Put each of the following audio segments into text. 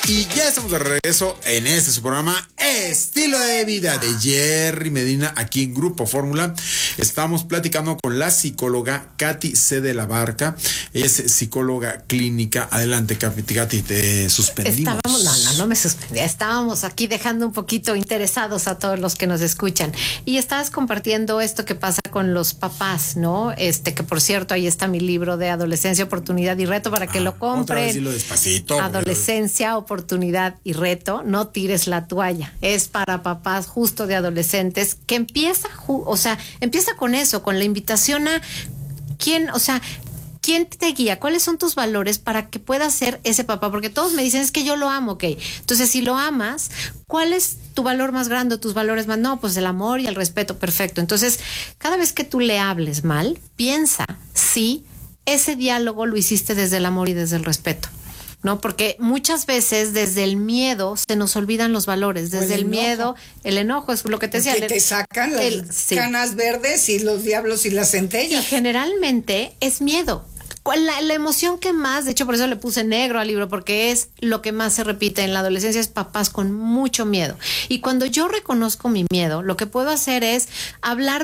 Y ya estamos de regreso en este su programa Estilo de Vida de Jerry Medina aquí en Grupo Fórmula. Estamos platicando con la psicóloga Katy C. de la Barca. Es psicóloga clínica. Adelante, Katy, te suspendimos. No me suspendí. Estábamos aquí dejando un poquito interesados a todos los que nos escuchan. Y estabas compartiendo esto que pasa con los papás, ¿no? Que por cierto, ahí está mi libro de Adolescencia, Oportunidad y Reto para que lo compren. Otra vez dilo despacito. Adolescencia, Oportunidad y Reto. No tires la toalla. Es para papás justo de adolescentes que empieza con eso, con la invitación a ¿quién te guía? ¿Cuáles son tus valores para que puedas ser ese papá? Porque todos me dicen, es que yo lo amo, ok. Entonces, si lo amas, ¿cuál es tu valor más grande, tus valores más? No, pues el amor y el respeto, perfecto. Entonces, cada vez que tú le hables mal, piensa si ese diálogo lo hiciste desde el amor y desde el respeto. ¿No? Porque muchas veces desde el miedo se nos olvidan los valores, desde el miedo, el enojo es lo que te decía. Que te sacan las canas verdes y los diablos y las centellas. Y generalmente es miedo. La emoción que más, de hecho por eso le puse negro al libro, porque es lo que más se repite en la adolescencia, es papás con mucho miedo. Y cuando yo reconozco mi miedo, lo que puedo hacer es hablar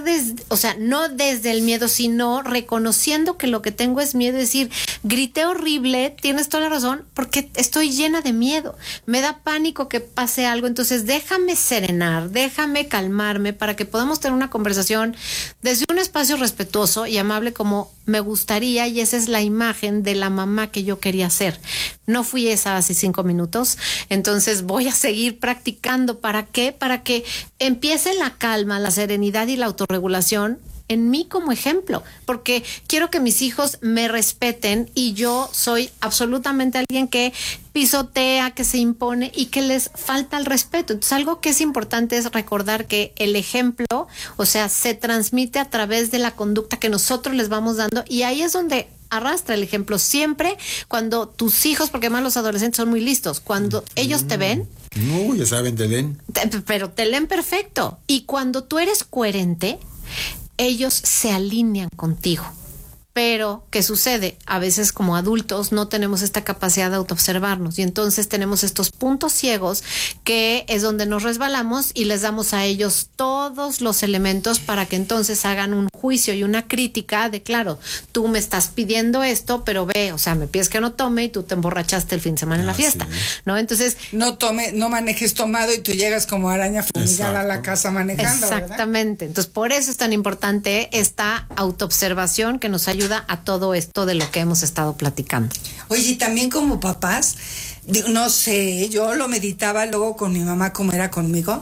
no desde el miedo, sino reconociendo que lo que tengo es miedo, decir, grité horrible, tienes toda la razón, porque estoy llena de miedo, me da pánico que pase algo, entonces déjame serenar, déjame calmarme para que podamos tener una conversación desde un espacio respetuoso y amable como me gustaría, y esa es la imagen de la mamá que yo quería ser. No fui esa hace 5 minutos, entonces voy a seguir practicando. ¿Para qué? Para que empiece la calma, la serenidad y la autorregulación en mí como ejemplo, porque quiero que mis hijos me respeten y yo soy absolutamente alguien que pisotea, que se impone y que les falta el respeto. Entonces, algo que es importante es recordar que el ejemplo, se transmite a través de la conducta que nosotros les vamos dando, y ahí es donde arrastra el ejemplo siempre cuando tus hijos, porque además los adolescentes son muy listos, cuando ellos te ven, no, ya saben, te leen. Pero te leen perfecto. Y cuando tú eres coherente, ellos se alinean contigo. Pero, ¿qué sucede? A veces como adultos no tenemos esta capacidad de autoobservarnos y entonces tenemos estos puntos ciegos que es donde nos resbalamos y les damos a ellos todos los elementos para que entonces hagan un juicio y una crítica de, claro, tú me estás pidiendo esto, pero ve, me pides que no tome y tú te emborrachaste el fin de semana en la fiesta, sí. ¿No? Entonces... No manejes tomado y tú llegas como araña fumigada a la casa manejando, exactamente, ¿verdad? Entonces, por eso es tan importante esta autoobservación que nos ayuda a todo esto de lo que hemos estado platicando. Oye, y también como papás, no sé, yo lo meditaba luego con mi mamá como era conmigo,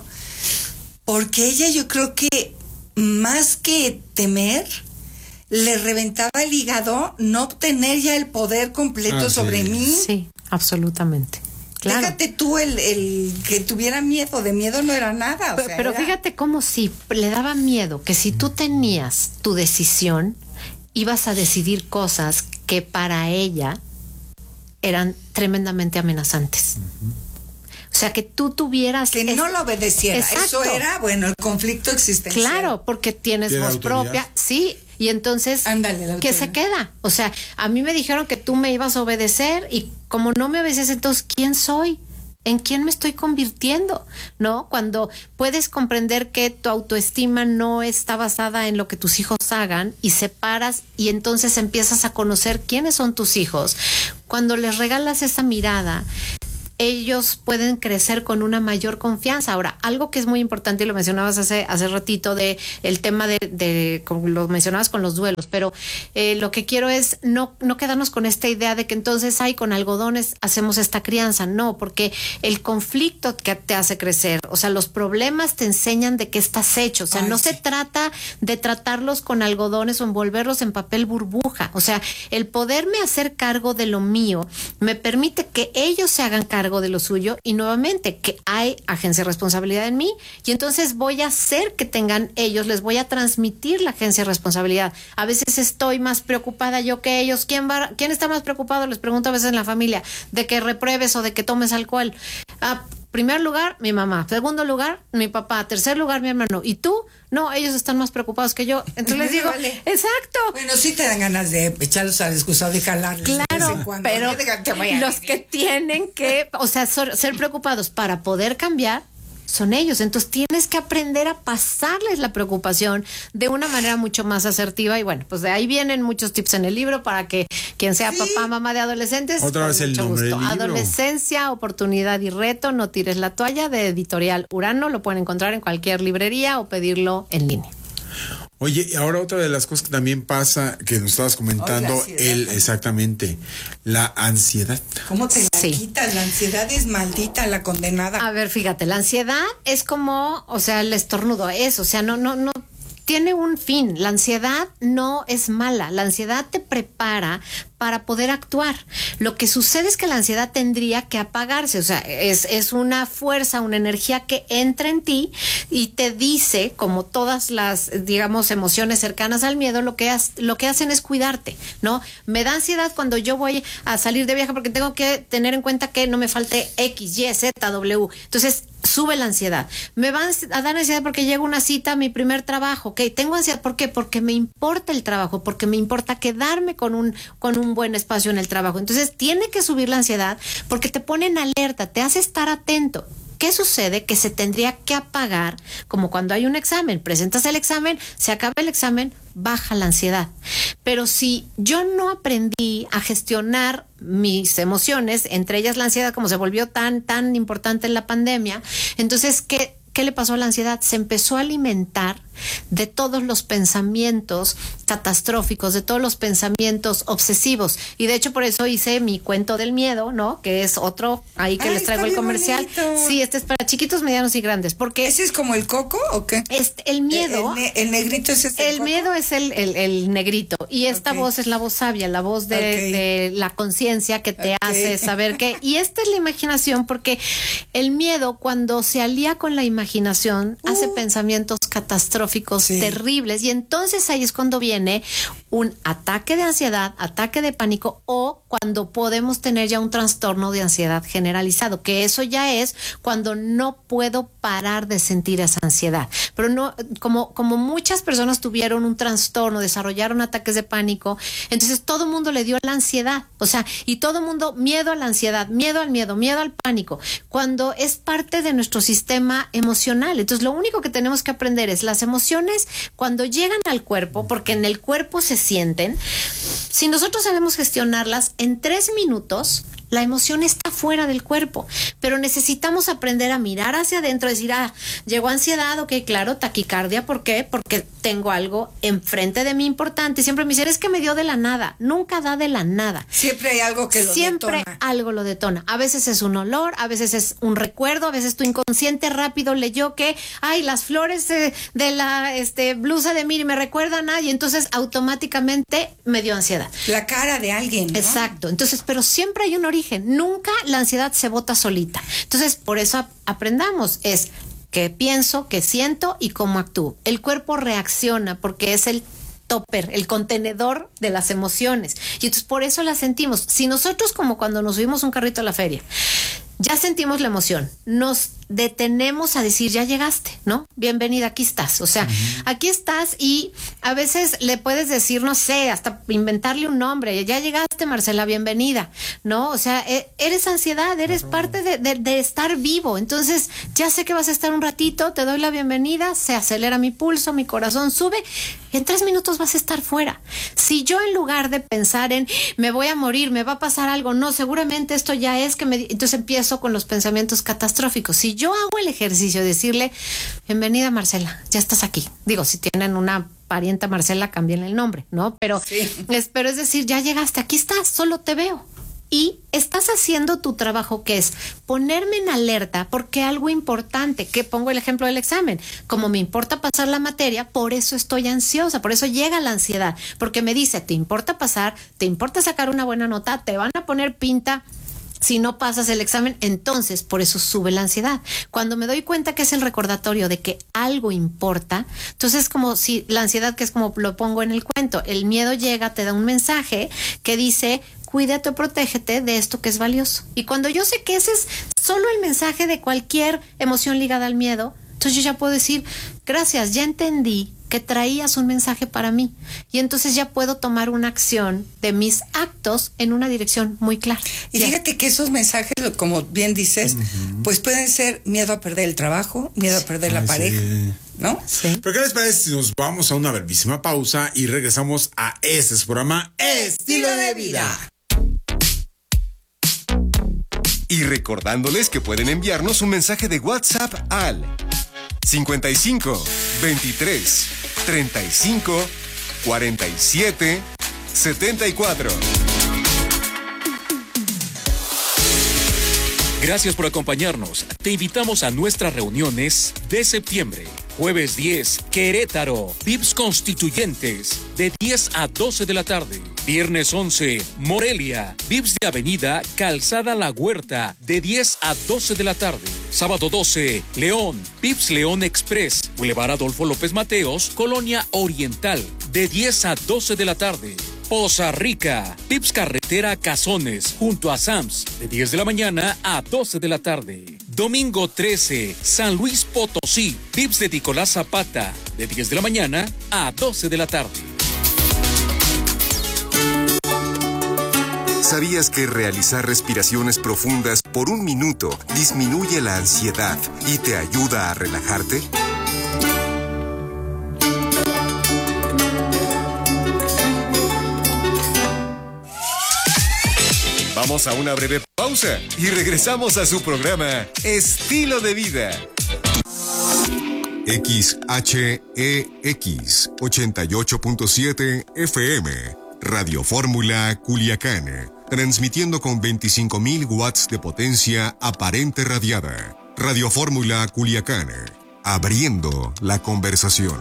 porque ella, yo creo que más que temer, le reventaba el hígado no obtener ya el poder completo sobre mí. Sí, absolutamente. Claro. Déjate tú el que tuviera miedo, de miedo no era nada. Pero fíjate cómo sí, le daba miedo que si tú tenías tu decisión, ibas a decidir cosas que para ella eran tremendamente amenazantes. O sea, que tú tuvieras... Que no lo obedeciera. Exacto. Eso era, el conflicto existencial. Claro, porque tienes voz propia. Sí, y entonces, ándale, ¿qué se queda? O sea, a mí me dijeron que tú me ibas a obedecer y como no me obedeces, entonces, ¿quién soy? ¿En quién me estoy convirtiendo? ¿No? Cuando puedes comprender que tu autoestima no está basada en lo que tus hijos hagan y separas y entonces empiezas a conocer quiénes son tus hijos. Cuando les regalas esa mirada, ellos pueden crecer con una mayor confianza. Ahora, algo que es muy importante, y lo mencionabas hace ratito, de el tema de como lo mencionabas con los duelos, pero lo que quiero es no quedarnos con esta idea de que entonces con algodones hacemos esta crianza. No, porque el conflicto que te hace crecer, los problemas te enseñan de qué estás hecho. No se trata de tratarlos con algodones o envolverlos en papel burbuja. El poderme hacer cargo de lo mío me permite que ellos se hagan cargo de lo suyo y nuevamente que hay agencia de responsabilidad en mí y entonces voy a hacer que tengan ellos, les voy a transmitir la agencia de responsabilidad. A veces estoy más preocupada yo que ellos. ¿Quién está más preocupado? Les pregunto a veces en la familia, de que repruebes o de que tomes alcohol. Primer lugar, mi mamá. Segundo lugar, mi papá. Tercer lugar, mi hermano. ¿Y tú? No, ellos están más preocupados que yo. Entonces les digo, Vale. Exacto. Bueno, sí te dan ganas de echarlos al excusado y jalarles de vez en Claro, cuando. pero Te voy a los decir. que tienen que, o sea, ser preocupados para poder cambiar son ellos. Entonces tienes que aprender a pasarles la preocupación de una manera mucho más asertiva. Y bueno, pues de ahí vienen muchos tips en el libro para que quien sea papá, mamá de adolescentes. Otra con vez el mucho nombre gusto. del libro. Adolescencia, oportunidad y reto, no tires la toalla, de Editorial Urano. Lo pueden encontrar en cualquier librería o pedirlo en línea. Oye, y ahora otra de las cosas que también pasa, que nos estabas comentando, la ansiedad. exactamente, la ansiedad. ¿Cómo te la Sí. quitas? La ansiedad es maldita, la condenada. A ver, fíjate, la ansiedad es como, o sea, el estornudo es, o sea, no tiene un fin. La ansiedad no es mala. La ansiedad te prepara para poder actuar. Lo que sucede es que la ansiedad tendría que apagarse. O sea, es una fuerza, una energía que entra en ti y te dice, como todas las, digamos, emociones cercanas al miedo, lo que hacen es cuidarte, ¿no? Me da ansiedad cuando yo voy a salir de viaje porque tengo que tener en cuenta que no me falte X, Y, Z, W. Entonces, sube la ansiedad. Me va a dar ansiedad porque llega una cita a mi primer trabajo. Ok, tengo ansiedad. ¿Por qué? Porque me importa el trabajo, porque me importa quedarme con un buen espacio en el trabajo. Entonces, tiene que subir la ansiedad porque te pone en alerta, te hace estar atento. ¿Qué sucede? Que se tendría que apagar, como cuando hay un examen. Presentas el examen, se acaba el examen, baja la ansiedad. Pero si yo no aprendí a gestionar mis emociones, entre ellas la ansiedad, como se volvió tan importante en la pandemia, entonces, ¿qué le pasó a la ansiedad? Se empezó a alimentar de todos los pensamientos catastróficos, de todos los pensamientos obsesivos. Y de hecho por eso hice mi cuento del miedo, ¿no? Que es otro ahí que les traigo está el bien comercial. bonito. Sí, este es para chiquitos, medianos y grandes. Porque ¿Ese es como el coco o qué? el miedo... El negrito es ese. El miedo es el negrito y esta Ok. voz es la voz sabia, la voz de la conciencia que te Ok. hace saber que... Y esta es la imaginación porque el miedo cuando se alía con la imaginación hace pensamientos catastróficos Sí. terribles y entonces ahí es cuando viene un ataque de ansiedad, ataque de pánico o cuando podemos tener ya un trastorno de ansiedad generalizado, que eso ya es cuando no puedo parar de sentir esa ansiedad. Pero no, como muchas personas tuvieron un trastorno, desarrollaron ataques de pánico, entonces todo el mundo le dio la ansiedad, o sea, y todo el mundo miedo a la ansiedad, miedo al miedo, miedo al pánico, cuando es parte de nuestro sistema emocional. Entonces lo único que tenemos que aprender es las emociones cuando llegan al cuerpo, porque en el cuerpo se sienten, si nosotros sabemos gestionarlas, en 3 minutos la emoción está fuera del cuerpo, pero necesitamos aprender a mirar hacia adentro, decir, llegó ansiedad, ok, claro, taquicardia, ¿por qué? Porque tengo algo enfrente de mí importante. Siempre me dicen, es que me dio de la nada, nunca da de la nada. Siempre hay algo que lo Siempre detona. algo lo detona. A veces es un olor, a veces es un recuerdo, a veces tu inconsciente rápido leyó que, las flores de la blusa de Miri me recuerdan y entonces automáticamente me dio ansiedad. La cara de alguien, ¿no? Exacto. Entonces, pero siempre hay un origen. Nunca la ansiedad se bota solita. Entonces, por eso aprendamos. Es qué pienso, qué siento y cómo actúo. El cuerpo reacciona porque es el topper, el contenedor de las emociones. Y entonces por eso las sentimos. Si nosotros, como cuando nos subimos un carrito a la feria, ya sentimos la emoción, nos detenemos a decir, ya llegaste, ¿no? Bienvenida, aquí estás. O sea, aquí estás y a veces le puedes decir, no sé, hasta inventarle un nombre. Ya llegaste, Marcela, bienvenida, ¿no? O sea, eres ansiedad, eres parte de estar vivo. Entonces, ya sé que vas a estar un ratito, te doy la bienvenida, se acelera mi pulso, mi corazón sube. En 3 minutos vas a estar fuera. Si yo en lugar de pensar en, me voy a morir, me va a pasar algo, no, seguramente esto ya es que entonces empiezo con los pensamientos catastróficos. Si yo hago el ejercicio de decirle, bienvenida Marcela, ya estás aquí. Digo, si tienen una parienta Marcela, cambien el nombre, ¿no? Pero, sí. Pero es decir, ya llegaste, aquí estás, solo te veo. Y estás haciendo tu trabajo, que es ponerme en alerta porque algo importante, que pongo el ejemplo del examen, como me importa pasar la materia, por eso estoy ansiosa, por eso llega la ansiedad, porque me dice, te importa pasar, te importa sacar una buena nota, te van a poner pinta si no pasas el examen, entonces por eso sube la ansiedad. Cuando me doy cuenta que es el recordatorio de que algo importa, entonces es como si la ansiedad, que es como lo pongo en el cuento, el miedo llega, te da un mensaje que dice, cuídate o protégete de esto que es valioso. Y cuando yo sé que ese es solo el mensaje de cualquier emoción ligada al miedo, entonces yo ya puedo decir, gracias, ya entendí que traías un mensaje para mí. Y entonces ya puedo tomar una acción de mis actos en una dirección muy clara. Y fíjate que esos mensajes, como bien dices, pues pueden ser miedo a perder el trabajo, miedo a perder la pareja, ¿no? Sí. ¿Pero qué les parece si nos vamos a una brevísima pausa y regresamos a este programa Estilo de Vida? Y recordándoles que pueden enviarnos un mensaje de WhatsApp al 55 23 35 47 74. Gracias por acompañarnos. Te invitamos a nuestras reuniones de septiembre. Jueves 10, Querétaro, VIPs Constituyentes, de 10 a 12 de la tarde. Viernes 11, Morelia, VIPs de Avenida Calzada La Huerta, de 10 a 12 de la tarde. Sábado 12, León, VIPs León Express, Boulevard Adolfo López Mateos, Colonia Oriental, de 10 a 12 de la tarde. Poza Rica, VIPs Carretera Cazones, junto a Sams, de 10 de la mañana a 12 de la tarde. Domingo 13, San Luis Potosí, VIPs de Nicolás Zapata, de 10 de la mañana a 12 de la tarde. ¿Sabías que realizar respiraciones profundas por 1 minuto disminuye la ansiedad y te ayuda a relajarte? Vamos a una breve pausa y regresamos a su programa Estilo de Vida. XHEX 88.7 FM, Radio Fórmula Culiacán, transmitiendo con 25,000 watts de potencia aparente radiada. Radio Fórmula Culiacán, abriendo la conversación.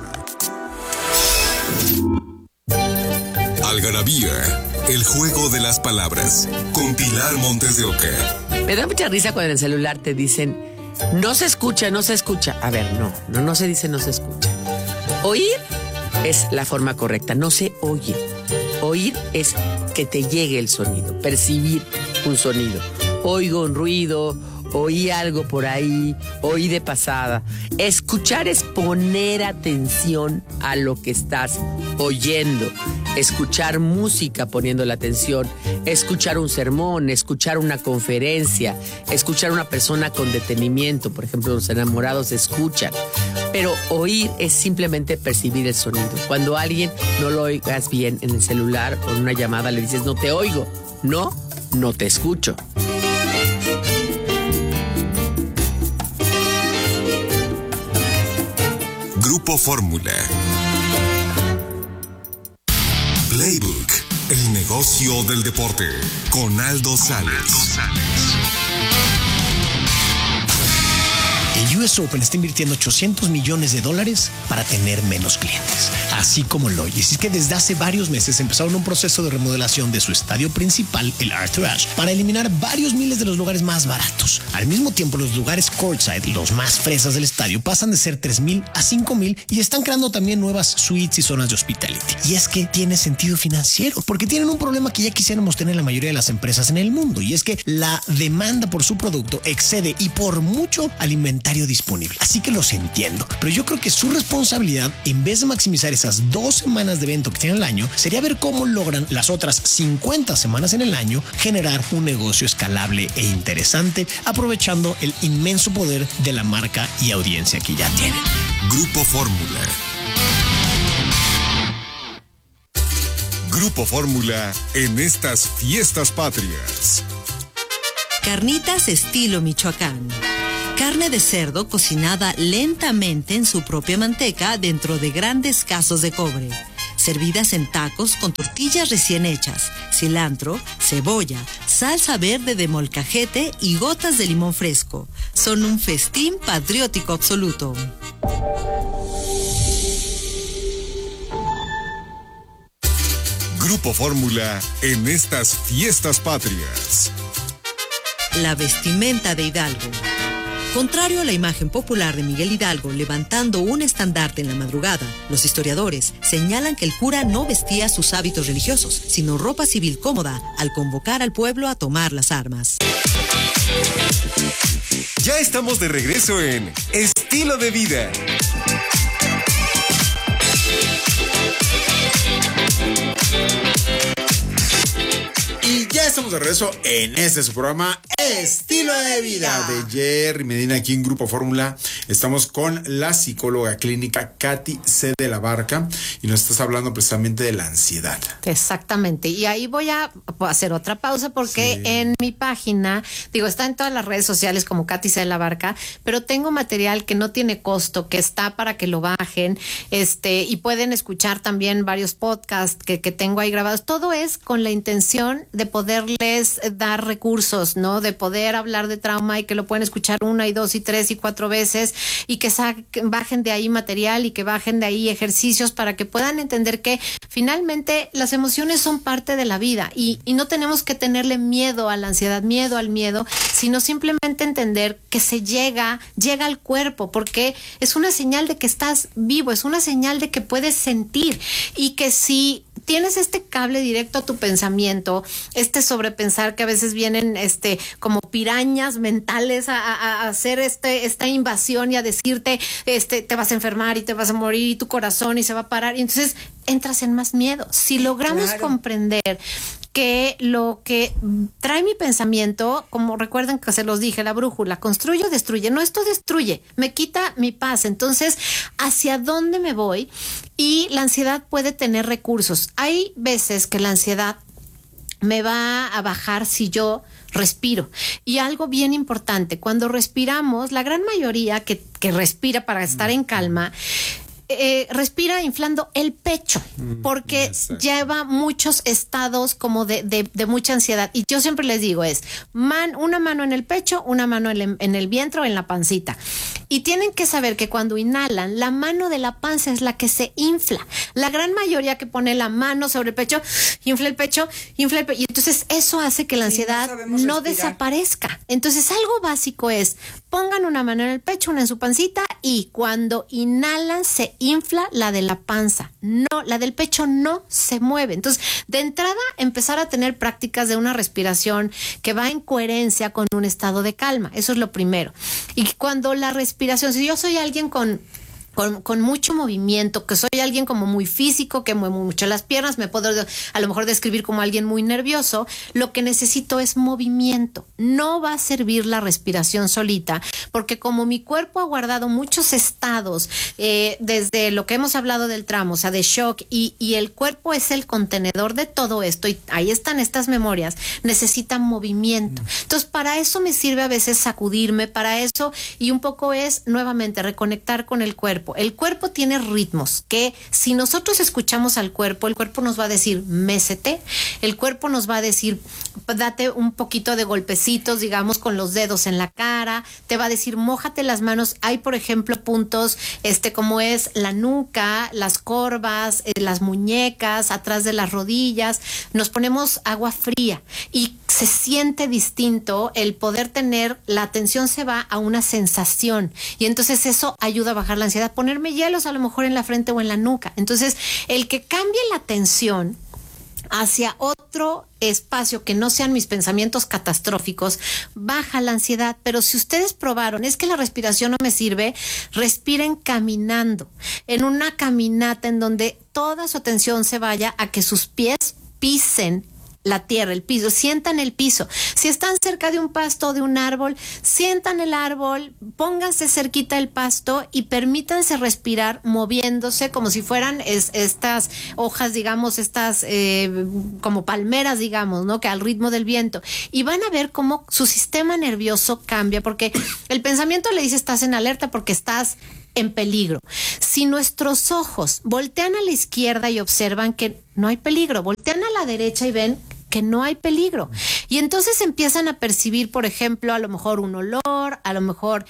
Algarabía, el juego de las palabras, con Pilar Montes de Oca. Me da mucha risa cuando en el celular te dicen, no se escucha, no se escucha. A ver, no se dice no se escucha. Oír es la forma correcta, no se oye. Oír es que te llegue el sonido, percibir un sonido. Oigo un ruido, oí algo por ahí, oí de pasada. Escuchar es poner atención a lo que estás oyendo. Escuchar música poniendo la atención, escuchar un sermón, escuchar una conferencia, escuchar a una persona con detenimiento. Por ejemplo, los enamorados escuchan. Pero oír es simplemente percibir el sonido. Cuando a alguien no lo oigas bien en el celular o en una llamada le dices, no te oigo. No te escucho. Grupo Fórmula. Playbook, el negocio del deporte, con Aldo Sales. El US Open está invirtiendo $800 millones para tener menos clientes, así como lo oyes. Es que desde hace varios meses empezaron un proceso de remodelación de su estadio principal, el Arthur Ashe, para eliminar varios miles de los lugares más baratos. Al mismo tiempo, los lugares courtside, los más fresas del estadio, pasan de ser 3,000 a 5,000 y están creando también nuevas suites y zonas de hospitality. Y es que tiene sentido financiero, porque tienen un problema que ya quisiéramos tener la mayoría de las empresas en el mundo, y es que la demanda por su producto excede y por mucho al inventario disponible. Así que los entiendo, pero yo creo que su responsabilidad, en vez de maximizar esas 2 semanas de evento que tienen al año, sería ver cómo logran las otras 50 semanas en el año generar un negocio escalable e interesante, aprovechando el inmenso poder de la marca y audiencia que ya tienen. Grupo Fórmula. Grupo Fórmula en estas fiestas patrias. Carnitas estilo Michoacán. Carne de cerdo cocinada lentamente en su propia manteca dentro de grandes casos de cobre. Servidas en tacos con tortillas recién hechas, cilantro, cebolla, salsa verde de molcajete y gotas de limón fresco. Son un festín patriótico absoluto. Grupo Fórmula en estas fiestas patrias. La vestimenta de Hidalgo. Contrario a la imagen popular de Miguel Hidalgo levantando un estandarte en la madrugada, los historiadores señalan que el cura no vestía sus hábitos religiosos, sino ropa civil cómoda al convocar al pueblo a tomar las armas. Ya estamos de regreso en Estilo de Vida. Y ya estamos de regreso en su programa Estilo de Vida de Jerry Medina aquí en Grupo Fórmula. Estamos con la psicóloga clínica Katy C. de la Barca y nos estás hablando precisamente de la ansiedad. Exactamente. Y ahí voy a hacer otra pausa porque en mi página, está en todas las redes sociales como Katy C. de la Barca, pero tengo material que no tiene costo, que está para que lo bajen, y pueden escuchar también varios podcasts que tengo ahí grabados. Todo es con la intención de poderles dar recursos, ¿no? De poder hablar de trauma y que lo pueden escuchar 1 y 2 y 3 y 4 veces y que bajen de ahí material y que bajen de ahí ejercicios para que puedan entender que finalmente las emociones son parte de la vida y no tenemos que tenerle miedo a la ansiedad, miedo al miedo, sino simplemente entender que llega al cuerpo porque es una señal de que estás vivo, es una señal de que puedes sentir y que si tienes este cable directo a tu pensamiento, sobrepensar que a veces vienen como pirañas mentales a hacer esta invasión y a decirte te vas a enfermar y te vas a morir y tu corazón y se va a parar y entonces entras en más miedo. Si logramos comprender que lo que trae mi pensamiento, como recuerden que se los dije, la brújula, construye o destruye. No, esto destruye, me quita mi paz. Entonces, ¿hacia dónde me voy? Y la ansiedad puede tener recursos. Hay veces que la ansiedad me va a bajar si yo respiro. Y algo bien importante, cuando respiramos, la gran mayoría que respira para estar en calma, respira inflando el pecho porque lleva muchos estados como de mucha ansiedad y yo siempre les digo una mano en el pecho, una mano en el vientre o en la pancita y tienen que saber que cuando inhalan la mano de la panza es la que se infla. La gran mayoría que pone la mano sobre el pecho infla el pecho y entonces eso hace que la ansiedad no desaparezca. Entonces algo básico es pongan una mano en el pecho, una en su pancita y cuando inhalan se infla la de la panza, no, la del pecho no se mueve. Entonces, de entrada, empezar a tener prácticas de una respiración que va en coherencia con un estado de calma. Eso es lo primero. Y cuando la respiración, si yo soy alguien con mucho movimiento, que soy alguien como muy físico, que mueve mucho las piernas, me puedo a lo mejor describir como alguien muy nervioso, lo que necesito es movimiento. No va a servir la respiración solita, porque como mi cuerpo ha guardado muchos estados, desde lo que hemos hablado del trauma, o sea, de shock, y el cuerpo es el contenedor de todo esto, y ahí están estas memorias, necesita movimiento. Entonces, para eso me sirve a veces sacudirme, para eso, y un poco es, nuevamente, reconectar con el cuerpo. El cuerpo tiene ritmos que si nosotros escuchamos al cuerpo, el cuerpo nos va a decir mécete, el cuerpo nos va a decir date un poquito de golpecitos, digamos, con los dedos en la cara, te va a decir mójate las manos. Hay, por ejemplo, puntos como es la nuca, las corvas, las muñecas, atrás de las rodillas. Nos ponemos agua fría y se siente distinto el poder tener, la atención se va a una sensación y entonces eso ayuda a bajar la ansiedad. Ponerme hielos a lo mejor en la frente o en la nuca. Entonces, el que cambie la atención hacia otro espacio que no sean mis pensamientos catastróficos, baja la ansiedad. Pero si ustedes probaron, es que la respiración no me sirve, respiren caminando, en una caminata en donde toda su atención se vaya a que sus pies pisen la tierra, el piso, sientan el piso. Si están cerca de un pasto o de un árbol, sientan el árbol, pónganse cerquita del pasto y permítanse respirar moviéndose como si fueran estas hojas, digamos, estas como palmeras, digamos, ¿no? Que al ritmo del viento. Y van a ver cómo su sistema nervioso cambia, porque el pensamiento le dice estás en alerta porque estás en peligro. Si nuestros ojos voltean a la izquierda y observan que no hay peligro, voltean a la derecha y ven que no hay peligro. Y entonces empiezan a percibir, por ejemplo, a lo mejor un olor, a lo mejor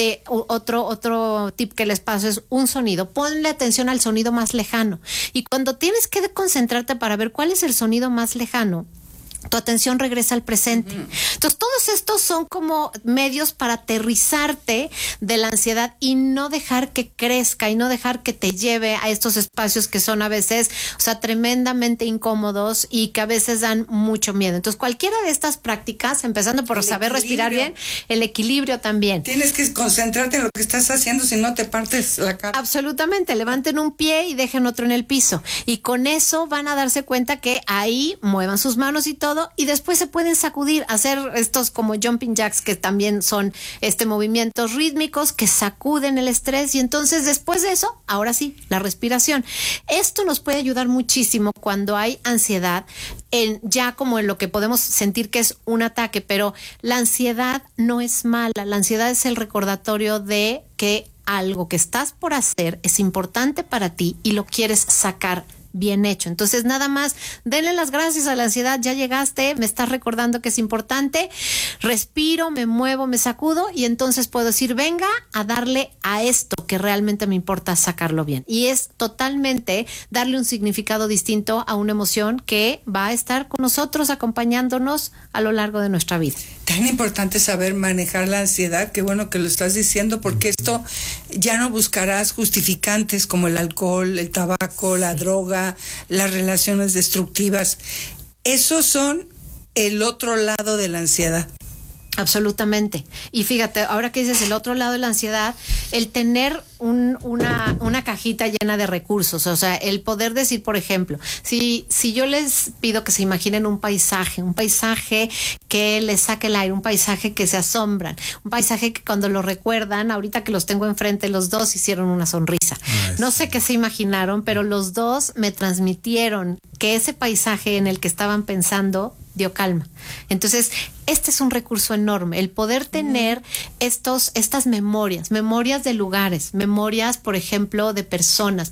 otro tip que les paso es un sonido. Ponle atención al sonido más lejano. Y cuando tienes que concentrarte para ver cuál es el sonido más lejano, tu atención regresa al presente. Entonces, todos estos son como medios para aterrizarte de la ansiedad y no dejar que crezca y no dejar que te lleve a estos espacios que son a veces, o sea, tremendamente incómodos y que a veces dan mucho miedo. Entonces, cualquiera de estas prácticas, empezando por saber respirar bien, el equilibrio también. Tienes que concentrarte en lo que estás haciendo, si no te partes la cara. Absolutamente, levanten un pie y dejen otro en el piso. Y con eso van a darse cuenta que ahí muevan sus manos y todo, y después se pueden sacudir, hacer estos como jumping jacks, que también son movimientos rítmicos que sacuden el estrés, y entonces después de eso, ahora sí, la respiración. Esto nos puede ayudar muchísimo cuando hay ansiedad, ya como en lo que podemos sentir que es un ataque, pero la ansiedad no es mala, la ansiedad es el recordatorio de que algo que estás por hacer es importante para ti y lo quieres sacar bien hecho. Entonces, nada más, denle las gracias a la ansiedad, ya llegaste, me estás recordando que es importante, respiro, me muevo, me sacudo, y entonces puedo decir, venga a darle a esto que realmente me importa sacarlo bien. Y es totalmente darle un significado distinto a una emoción que va a estar con nosotros, acompañándonos a lo largo de nuestra vida. Tan importante saber manejar la ansiedad, qué bueno que lo estás diciendo, porque esto ya no buscarás justificantes como el alcohol, el tabaco, la droga, las relaciones destructivas. Esos son el otro lado de la ansiedad. Absolutamente. Y fíjate, ahora que dices el otro lado de la ansiedad, el tener una cajita llena de recursos, o sea, el poder decir, por ejemplo, si yo les pido que se imaginen un paisaje que les saque el aire, un paisaje que se asombran, un paisaje que cuando lo recuerdan, ahorita que los tengo enfrente, los dos hicieron una sonrisa. No sé qué se imaginaron, pero los dos me transmitieron que ese paisaje en el que estaban pensando dio calma. Entonces, este es un recurso enorme, el poder tener estas memorias de lugares, memorias, por ejemplo, de personas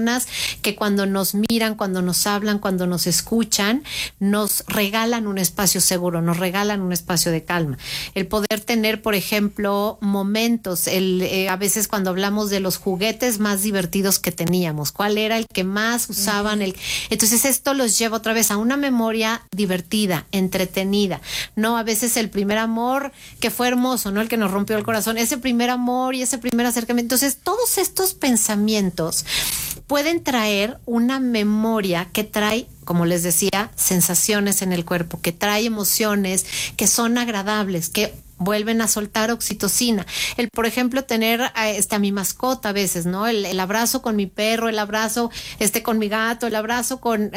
que cuando nos miran, cuando nos hablan, cuando nos escuchan, nos regalan un espacio seguro, nos regalan un espacio de calma. El poder tener, por ejemplo, momentos, a veces cuando hablamos de los juguetes más divertidos que teníamos, cuál era el que más usaban, entonces esto los lleva otra vez a una memoria divertida, entretenida, ¿no? A veces el primer amor que fue hermoso, ¿no? El que nos rompió el corazón, ese primer amor y ese primer acercamiento. Entonces, todos estos pensamientos pueden traer una memoria que trae, como les decía, sensaciones en el cuerpo, que trae emociones que son agradables, que vuelven a soltar oxitocina. El, por ejemplo, tener a mi mascota a veces, ¿no? El abrazo con mi perro, el abrazo con mi gato, el abrazo con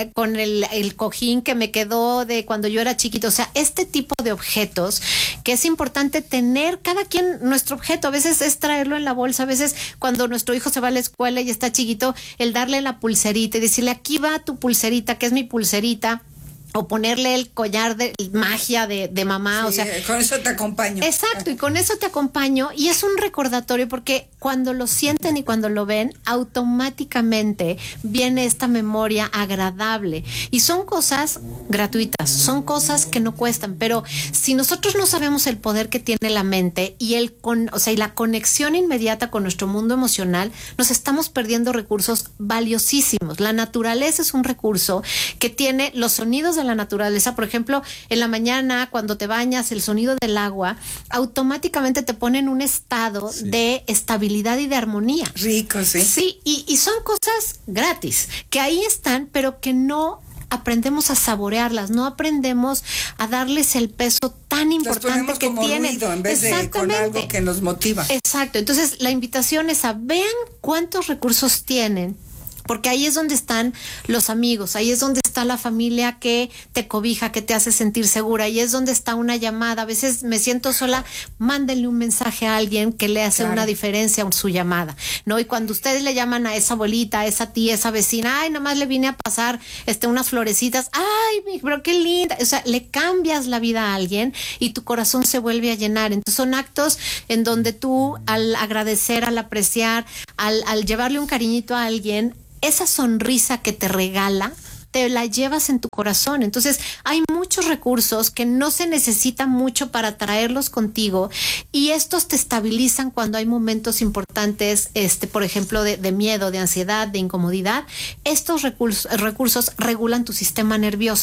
el cojín que me quedó de cuando yo era chiquito. O sea, este tipo de objetos que es importante tener cada quien nuestro objeto. A veces es traerlo en la bolsa, a veces cuando nuestro hijo se va a la escuela y está chiquito, el darle la pulserita y decirle, aquí va tu pulserita, que es mi pulserita. O ponerle el collar de magia de mamá, sí, o sea, con eso te acompaño. Exacto, y con eso te acompaño, y es un recordatorio porque cuando lo sienten y cuando lo ven, automáticamente viene esta memoria agradable, y son cosas gratuitas, son cosas que no cuestan, pero si nosotros no sabemos el poder que tiene la mente y y la conexión inmediata con nuestro mundo emocional, nos estamos perdiendo recursos valiosísimos. La naturaleza es un recurso que tiene los sonidos de la naturaleza, por ejemplo, en la mañana cuando te bañas, el sonido del agua automáticamente te pone en un estado de estabilidad y de armonía. Rico, sí. Sí, y son cosas gratis, que ahí están, pero que no aprendemos a saborearlas, no aprendemos a darles el peso tan importante que como tienen. Ruido en vez de con algo que nos motiva. Exacto, entonces la invitación es a vean cuántos recursos tienen, porque ahí es donde están los amigos, ahí es donde está la familia que te cobija, que te hace sentir segura, ahí es donde está una llamada. A veces me siento sola, mándenle un mensaje a alguien que le hace una diferencia en su llamada, ¿no? Y cuando ustedes le llaman a esa abuelita, a esa tía, a esa vecina, ay, nomás le vine a pasar unas florecitas, ay, pero qué linda, o sea, le cambias la vida a alguien y tu corazón se vuelve a llenar. Entonces son actos en donde tú, al agradecer, al apreciar, al llevarle un cariñito a alguien, esa sonrisa que te regala, te la llevas en tu corazón. Entonces hay muchos recursos que no se necesita mucho para traerlos contigo, y estos te estabilizan cuando hay momentos importantes, por ejemplo, de miedo, de ansiedad, de incomodidad. Estos recursos regulan tu sistema nervioso.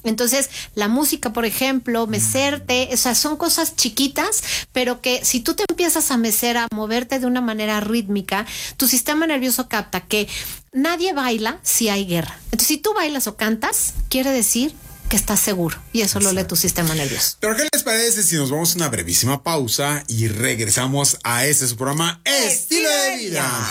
Entonces, la música, por ejemplo, mecerte, o sea, son cosas chiquitas, pero que si tú te empiezas a mecer, a moverte de una manera rítmica, tu sistema nervioso capta que nadie baila si hay guerra. Entonces, si tú bailas o cantas, quiere decir que estás seguro, y eso lo lee tu sistema nervioso. Pero ¿qué les parece si nos vamos a una brevísima pausa y regresamos a su programa Estilo de Vida?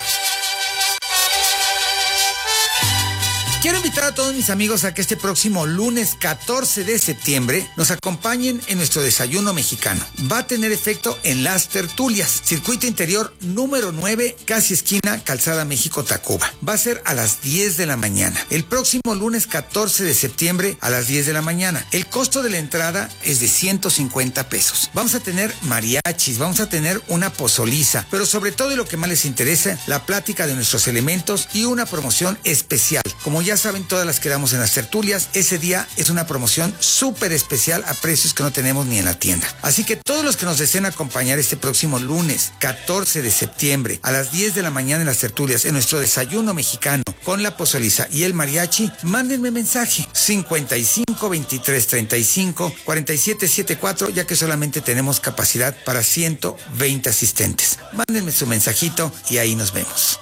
Quiero invitar a todos mis amigos a que este próximo lunes 14 de septiembre nos acompañen en nuestro desayuno mexicano. Va a tener efecto en Las Tertulias, circuito interior número 9, casi esquina Calzada México-Tacuba. Va a ser a las 10 de la mañana. El próximo lunes 14 de septiembre a las 10 de la mañana. El costo de la entrada es de 150 pesos. Vamos a tener mariachis, vamos a tener una pozoliza, pero sobre todo, y lo que más les interesa, la plática de nuestros elementos y una promoción especial. Como ya saben, todas las que damos en Las Tertulias, ese día es una promoción súper especial a precios que no tenemos ni en la tienda. Así que todos los que nos deseen acompañar este próximo lunes 14 de septiembre a las 10 de la mañana en Las Tertulias, en nuestro desayuno mexicano con la pozoliza y el mariachi, mándenme mensaje 55 23 35 47 74, ya que solamente tenemos capacidad para 120 asistentes. Mándenme su mensajito y ahí nos vemos.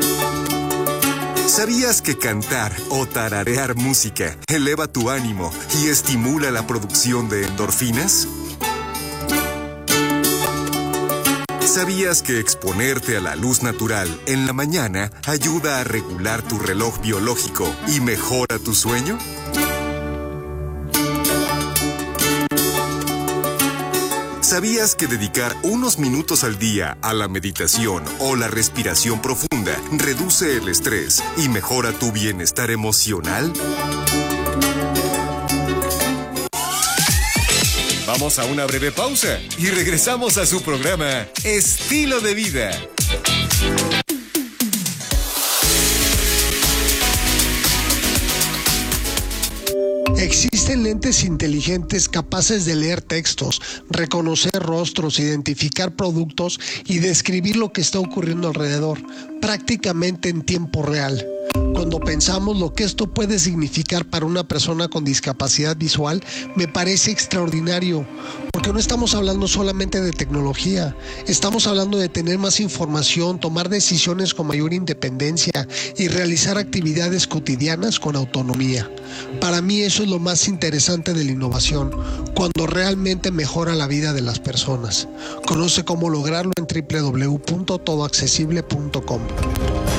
¿Sabías que cantar o tararear música eleva tu ánimo y estimula la producción de endorfinas? ¿Sabías que exponerte a la luz natural en la mañana ayuda a regular tu reloj biológico y mejora tu sueño? ¿Sabías que dedicar unos minutos al día a la meditación o la respiración profunda reduce el estrés y mejora tu bienestar emocional? Vamos a una breve pausa y regresamos a su programa Estilo de Vida. Existen lentes inteligentes capaces de leer textos, reconocer rostros, identificar productos y describir lo que está ocurriendo alrededor, prácticamente en tiempo real. Cuando pensamos lo que esto puede significar para una persona con discapacidad visual, me parece extraordinario, porque no estamos hablando solamente de tecnología, estamos hablando de tener más información, tomar decisiones con mayor independencia y realizar actividades cotidianas con autonomía. Para mí eso es lo más interesante de la innovación, cuando realmente mejora la vida de las personas. Conoce cómo lograrlo en www.todoaccesible.com.